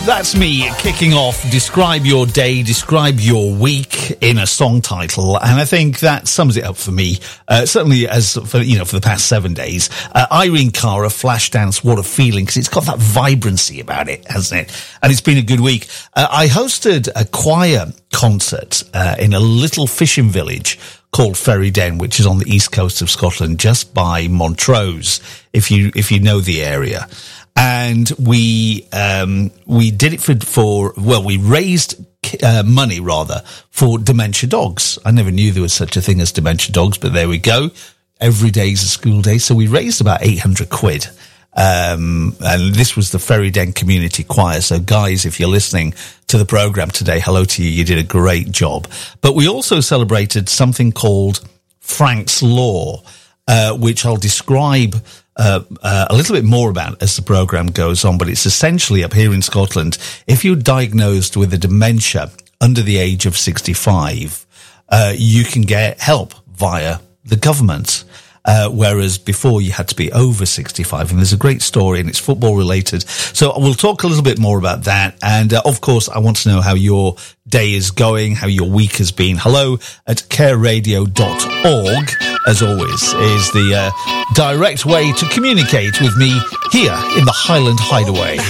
That's me kicking off. Describe your day, describe your week in a song title, and I think that sums it up for me. Certainly, as for the past 7 days, Irene Cara, Flashdance, what a feeling! Because it's got that vibrancy about it, hasn't it? And it's been a good week. I hosted a choir concert in a little fishing village called Ferryden, which is on the east coast of Scotland, just by Montrose, if you know the area. And we did it we raised money rather for dementia dogs. I never knew there was such a thing as dementia dogs, but there we go. Every day's a school day. So we raised about 800 quid. And this was the Ferryden Community Choir. So guys, if you're listening to the program today, hello to you. You did a great job. But we also celebrated something called Frank's Law, which I'll describe a little bit more about as the program goes on, but it's essentially up here in Scotland, if you're diagnosed with a dementia under the age of 65, you can get help via the government. Whereas before you had to be over 65, and there's a great story and it's football related. So we'll talk a little bit more about that. And of course, I want to know how your day is going, how your week has been. Hello at careradio.org, as always, is the direct way to communicate with me here in the Highland Hideaway.